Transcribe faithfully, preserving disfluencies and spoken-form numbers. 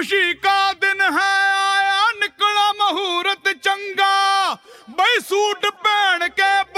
खुशी का दिन है आया निकला मुहूर्त चंगा बई सूट पहन के